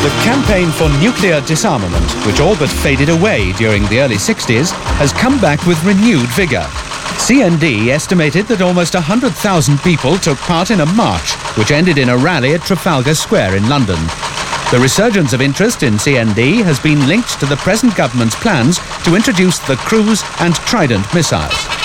The campaign for nuclear disarmament, which all but faded away during the early 60s, has come back with renewed vigour. CND estimated that almost 100,000 people took part in a march, which ended in a rally at Trafalgar Square in London. The resurgence of interest in CND has been linked to the present government's plans to introduce the Cruise and Trident missiles.